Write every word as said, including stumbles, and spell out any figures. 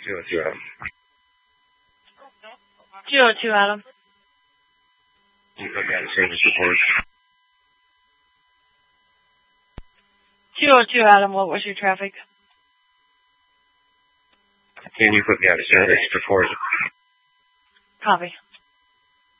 two oh two, Adam. two oh two, Adam. Can you put me on the service report? two oh two, Adam. What was your traffic? Can you put me on the service report? Copy.